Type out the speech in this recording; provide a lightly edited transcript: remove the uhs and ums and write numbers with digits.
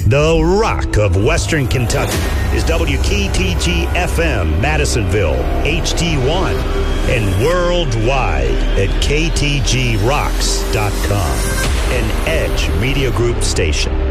The rock of Western Kentucky is WKTG-FM Madisonville, HD1, and worldwide at KTGRocks.com, an Edge Media Group station.